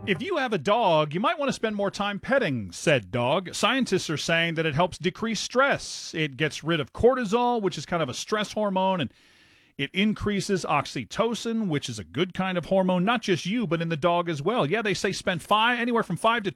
If you have a dog, you might want to spend more time petting said dog. Scientists are saying that it helps decrease stress. It gets rid of cortisol, which is kind of a stress hormone, and it increases oxytocin, which is a good kind of hormone, not just you, but in the dog as well. Yeah, they say spend anywhere from 5 to